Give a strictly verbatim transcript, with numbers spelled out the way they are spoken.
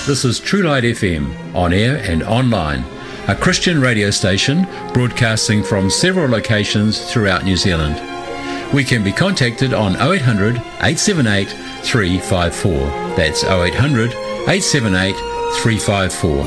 This is True Light F M, on air and online, a Christian radio station broadcasting from several locations throughout New Zealand. We can be contacted on oh eight hundred, eight seven eight, three five four. That's oh eight hundred, eight seven eight, three five four.